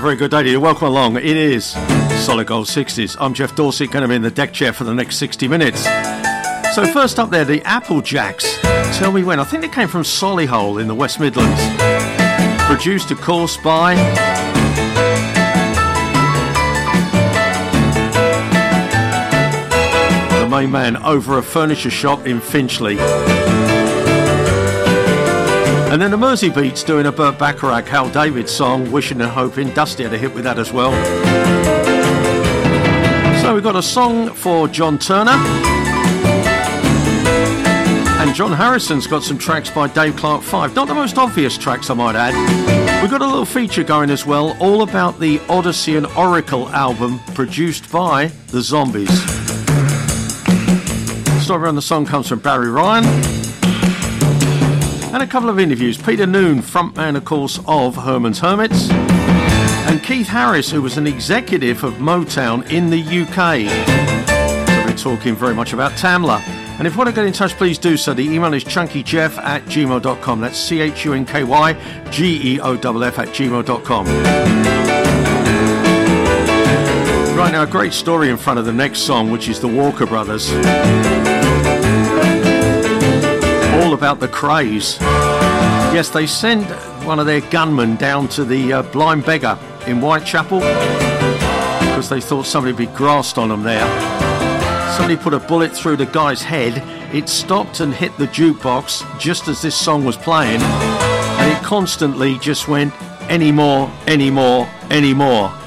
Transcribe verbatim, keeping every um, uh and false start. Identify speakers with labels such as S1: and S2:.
S1: very good day to you. Welcome along. It is Solid Gold sixties. I'm Jeff Dorsett, going to be in the deck chair for the next sixty minutes. So first up there, the Applejacks. Tell me when. I think they came from Solihull in the West Midlands. Produced, of course, by the main man over a furniture shop in Finchley. And then the Mersey Beats doing a Burt Bacharach, Hal David song, Wishing and Hoping. Dusty had a hit with that as well. So we've got a song for John Turner. And John Harrison's got some tracks by Dave Clark Five. Not the most obvious tracks, I might add. We've got a little feature going as well, all about the Odyssey and Oracle album produced by the Zombies. Story on the song comes from Barry Ryan. And a couple of interviews. Peter Noone, frontman, of course, of Herman's Hermits. And Keith Harris, who was an executive of Motown in the U K. So we're talking very much about Tamla. And if you want to get in touch, please do so. The email is chunkyjeff at gmail dot com. That's C H U N K Y G E O F F at gmail dot com. Right now, a great story in front of the next song, which is the Walker Brothers. All about the craze. Yes, they send one of their gunmen down to the uh, Blind Beggar in Whitechapel because they thought somebody had been grassed on them there. Somebody put a bullet through the guy's head. It stopped and hit the jukebox just as this song was playing, and it constantly just went any more, any more, any more.